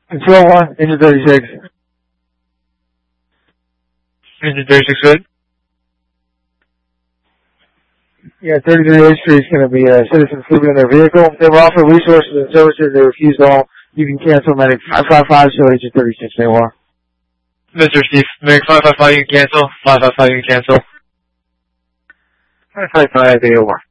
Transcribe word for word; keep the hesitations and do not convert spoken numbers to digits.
two oh one, engine thirty-six. Engine thirty-six good? Yeah, thirty-three H Street is going to be a citizen sleeping in their vehicle. They were offered resources and services. They refused all. You can cancel Medic five five five, so Agent thirty-six, they were. Mister Steve, Medic five five five, you can cancel. five five five, you can cancel. five five five, they were.